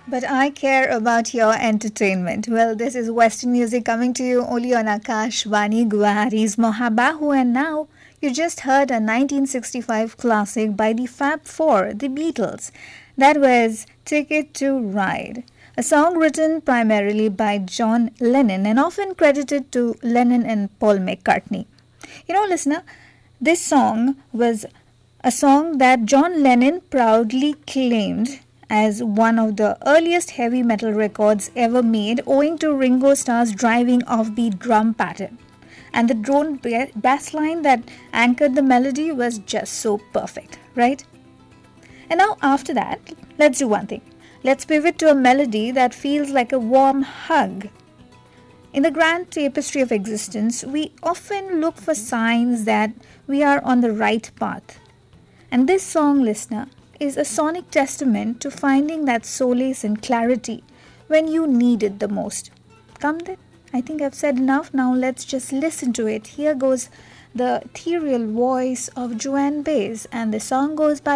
But I care about your entertainment. Well, this is Western music coming to you only on Akashvani Guwahati's Mohabbahu, and now you just heard a 1965 classic by the Fab Four, the Beatles. That was Ticket to Ride, a song written primarily by John Lennon and often credited to Lennon and Paul McCartney. You know, listener, this song was a song that John Lennon proudly claimed as one of the earliest heavy metal records ever made, owing to Ringo Starr's driving offbeat drum pattern. And the drone bass line that anchored the melody was just so perfect, right? And now, after that, let's do one thing. Let's pivot to a melody that feels like a warm hug. In the grand tapestry of existence, we often look for signs that we are on the right path. And this song, listener, is a sonic testament to finding that solace and clarity when you need it the most. Come then, I think I've said enough. Now let's just listen to it. Here goes the ethereal voice of Joan Baez, and the song goes by